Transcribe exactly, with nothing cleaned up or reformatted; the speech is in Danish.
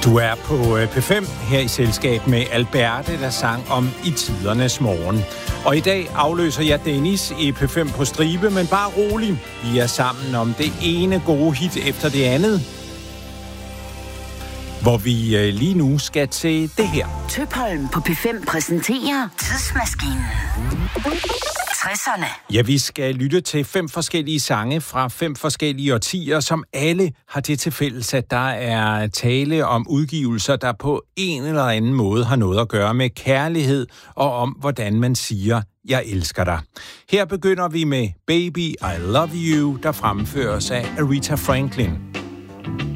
Du er på P fem her i selskab med Alberte, der sang om i tidernes morgen. Og i dag afløser jeg Dennis i P fem på stribe, men bare rolig. Vi er sammen om det ene gode hit efter det andet. Hvor vi lige nu skal til det her. Tøpholm på P fem præsenterer Tidsmaskinen. tresserne. Ja, vi skal lytte til fem forskellige sange fra fem forskellige årtier, som alle har det til fælles, at der er tale om udgivelser, der på en eller anden måde har noget at gøre med kærlighed og om, hvordan man siger, jeg elsker dig. Her begynder vi med Baby, I Love You, der fremføres af Aretha Franklin.